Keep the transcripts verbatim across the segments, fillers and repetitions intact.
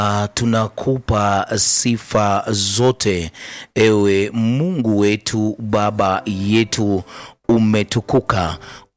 Uh, tunakupa sifa zote, ewe Mungu wetu, Baba yetu. Umetukuka,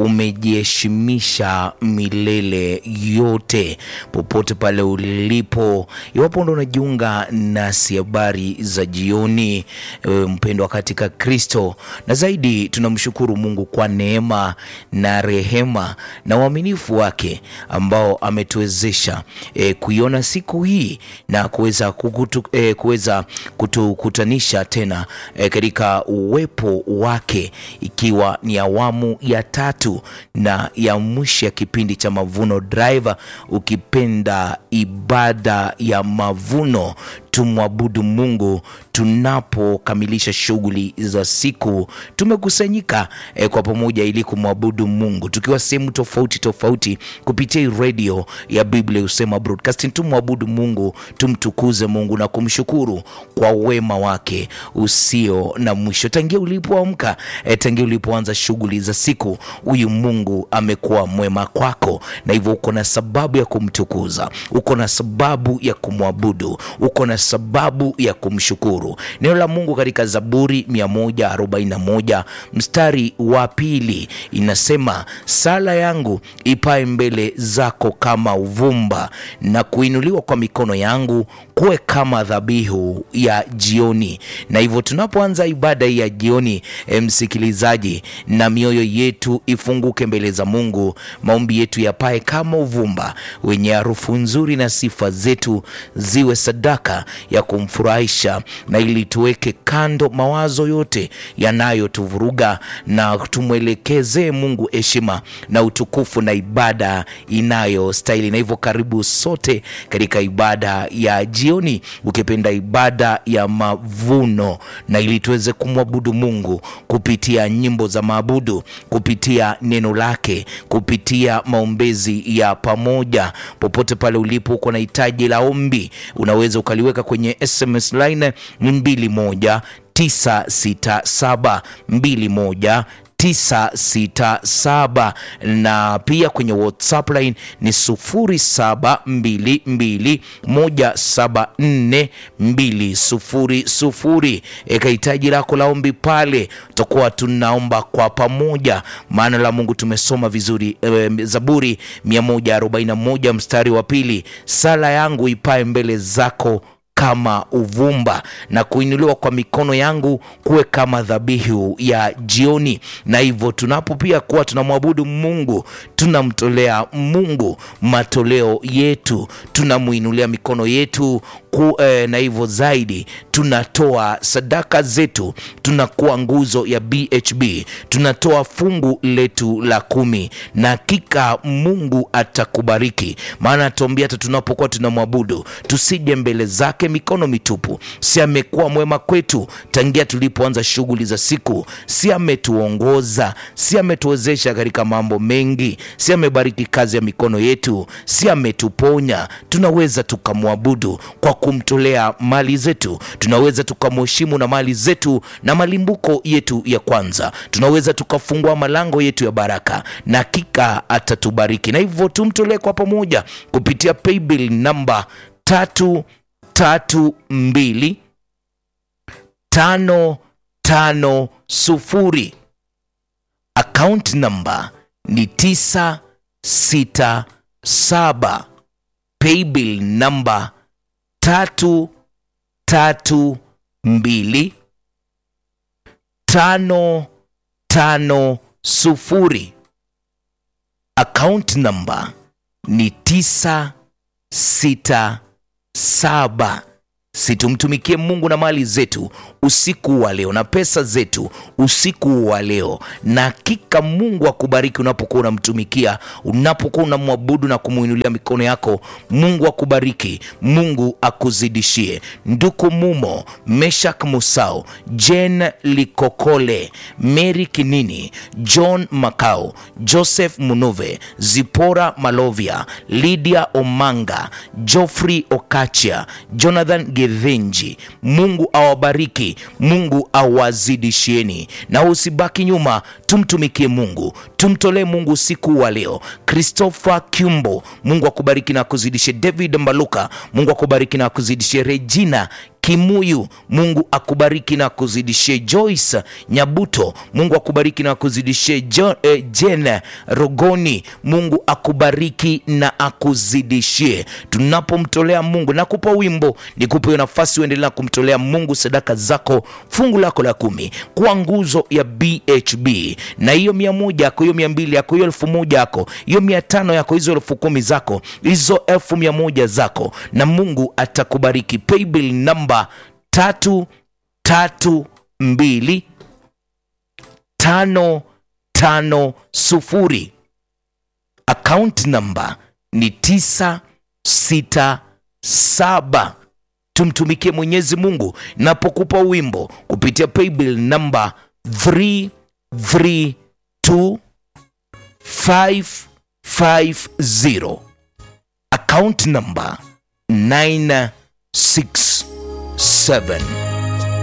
umejiheshimisha milele yote. Popote pale ulipo, iwapo ndo unajiunga nasi habari za jioni, ewe mpendwa katika Kristo, na zaidi tunamshukuru Mungu kwa neema na rehema na uaminifu wake ambao ametuwezesha e, kuiona siku hii na kuweza kukutu, e, kuweza kutukutanisha tena e, katika uwepo wake, ikiwa ni awamu ya tatu na ya mwisho ya kipindi cha Mavuno Drive, ukipenda ibada ya mavuno. Tumwabudu Mungu tunapokamilisha shughuli za siku. Tumekusanyika eh, kwa pamoja ili kumwabudu Mungu, tukiwa sehemu tofauti tofauti kupitia radio ya Biblia Husema Broadcasting. Tumwabudu Mungu, tumtukuze Mungu na kumshukuru kwa wema wake usio na mwisho. Tangia ulipoamka, eh, tangia ulipoanza shughuli za siku, huyu Mungu amekuwa mwema kwako, na hivyo uko na sababu ya kumtukuza, uko na sababu ya kumwabudu, uko na sababu ya kumshukuru. Neno la Mungu katika Zaburi mia moja arobaini na moja mstari wa pili inasema, sala yangu ipae mbele zako kama uvumba, na kuinuliwa kwa mikono yangu kuwe kama dhabihu ya jioni. Na hivyo tunapoanza ibada ya jioni, msikilizaji, na mioyo yetu ifunguke mbele za Mungu, maombi yetu yapae kama uvumba wenye harufu nzuri, na sifa zetu ziwe sadaka ya kumfurahisha, na ili tuweke kando mawazo yote yanayotuvuruga, na tumwelekeze Mungu heshima na utukufu na ibada inayostahili. Na hivyo karibu sote katika ibada ya jioni, ukipenda ibada ya mavuno, na ili tuweze kumwabudu Mungu kupitia nyimbo za maabudu, kupitia neno lake, kupitia maombezi ya pamoja. Popote pale ulipo uko na hitaji la ombi, unaweza ukaliweka kwenye S M S line mbili moja tisa sita saba mbili moja tisa sita saba, na pia kwenye WhatsApp line ni sufuri saba mbili mbili moja saba nne mbili sufuri sufuri. Eka hitaji lako la ombi pale, tutakuwa tunaomba kwa pamoja. Maana la Mungu tumesoma vizuri, e, Zaburi mia moja arobaini na moja mstari wa pili, sala yangu ipae mbele zako kama uvumba, na kuinuliwa kwa mikono yangu kuwe kama dhabihu ya jioni. Na hivyo tunapo pia kuwa tunamwabudu Mungu, tunamtolea Mungu matoleo yetu, tunamuinulia mikono yetu ku, eh, na hivyo zaidi tunatoa sadaka zetu, tunakuwa nguzo ya B H B, tunatoa fungu letu la kumi, na hakika Mungu atakubariki. Maana tuambia hata tunapokuwa tunamwabudu, tusije mbele zake mikono mitupu. Si amekuwa mwema kwetu tangia tulipoanza shughuli za siku, si ametuongoza, si ametuwezesha katika mambo mengi, si amebariki kazi ya mikono yetu, si ametuponya. Tunaweza tukamwabudu kwa kumtolea mali zetu, tunaweza tukamheshimu na mali zetu na malimbuko yetu ya kwanza, tunaweza tukafungua malango yetu ya baraka, na hakika atatubariki. Na hivyo tumtolee kwa pamoja kupitia paybill namba tatu tatu mbili tano tano sufuri. Account number ni tisa sita saba. Paybill number tatu tatu mbili tano tano sufuri. Account number ni tisa sita saba. Situmtumikie Mungu na mali zetu usiku wa leo, na pesa zetu usiku wa leo, na hakika Mungu akubariki unapokuwa unamtumikia, unapokuwa unamwabudu na kumuinulia mikono yako. Mungu akubariki, Mungu akuzidishie. Nduku Mumo, Meshak Musao, Jen Likokole, Mary Kinini, John Makao, Joseph Munove, Zipora Malovia, Lydia Omanga, Geoffrey Okachia, Jonathan Giri revenge. Mungu awabariki, Mungu awazidishieni, na usibaki nyuma. Tumtumikie Mungu, tumtolee Mungu usiku wa leo. Christopher Kyumbo, Mungu akubariki na akuzidishie. David Mbaluka, Mungu akubariki na akuzidishie. Regina Kimuyu, Mungu akubariki na akuzidishie. Joyce Nyabuto, Mungu akubariki na akuzidishie. Jo, eh, Jen Rogoni, Mungu akubariki na akuzidishie. Tunapomtolea Mungu, nakupa wimbo, nikupe nafasi uendelee kumtolea Mungu sadaka zako, fungu lako la kumi kwa nguzo ya B H B, na hiyo mia moja yako, hiyo mia mbili yako, hiyo elfu moja yako, hiyo mia tano yako, hizo elfu kumi zako, hizo elfu mia moja zako, na Mungu atakubariki. Paybill number tatu tatu mbili tano tano sufuri. Account number ni tisa sita saba. Tumtumikie Mwenyezi Mungu. Napokupa wimbo kupitia paybill number three three two five five zero, account number nine six seven.